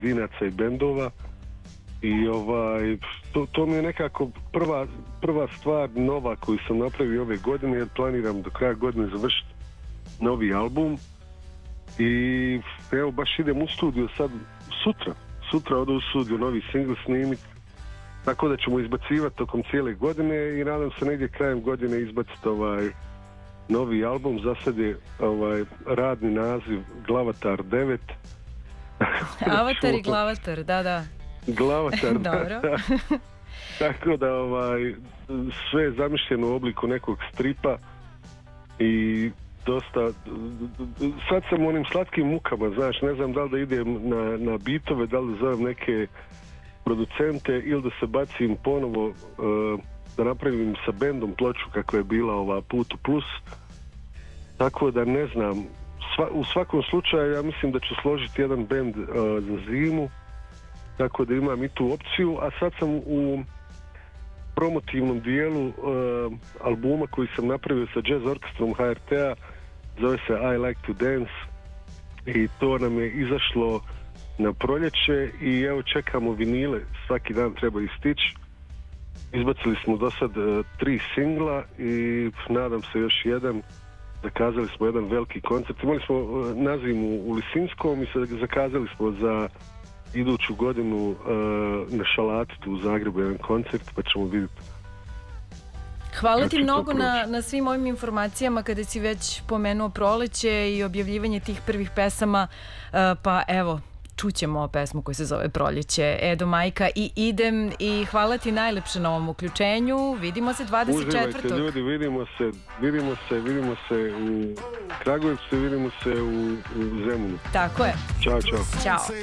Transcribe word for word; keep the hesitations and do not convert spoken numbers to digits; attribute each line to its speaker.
Speaker 1: pojedinaca i bendova. I ovaj, to, to mi je nekako prva, prva stvar nova koju sam napravio ove godine, jer planiram do kraja godine završiti novi album. I evo, baš idem u studio sad sutra. Sutra odu u studio novi singl snimiti. Tako da ćemo izbacivati tokom cijele godine i nadam se negdje krajem godine izbaciti ovaj novi album. Za sad je ovaj radni naziv Glavatar devet.
Speaker 2: Avatar i Glavatar, da, da.
Speaker 1: Glavatar,
Speaker 2: dobro.
Speaker 1: Da. Tako da ovaj, sve je zamišljeno u obliku nekog stripa i dosta, sad sam u onim slatkim mukama, znaš, ne znam da li da idem na, na bitove, da li da zovem neke producente ili da se bacim ponovo uh, da napravim sa bendom ploču kako je bila ova Putu Plus, tako da ne znam. Sva, u svakom slučaju ja mislim da ću složiti jedan bend uh, za zimu, tako da imam i tu opciju, a sad sam u promotivnom dijelu uh, albuma koji sam napravio sa jazz orkestrom H R T-a, zove se I Like to Dance i to nam je izašlo na proljeće i evo čekamo vinile, svaki dan treba istići. Izbacili smo do sad uh, tri singla i nadam se još jedan. Zakazali smo jedan veliki koncert. Imali smo uh, naziv u, u Lisinskom i sad zakazali smo za iduću godinu uh, na Šalatitu u Zagrebu jedan koncert, pa ćemo vidjeti.
Speaker 2: Hvala ti mnogo na, na svim ovim informacijama kada si već pomenuo proleće i objavljivanje tih prvih pesama, uh, pa evo, čućemo pesmu koja se zove Proljeće, Edo Majka i Idem, i hvala ti najlepše na ovom uključenju. Vidimo se dvadeset četvrtog
Speaker 1: Uživajte ljudi, vidimo se, vidimo se, vidimo se u Kragujevcu, vidimo se u, u Zemunu.
Speaker 2: Tako je.
Speaker 1: Ćao, čao.
Speaker 2: Ćao.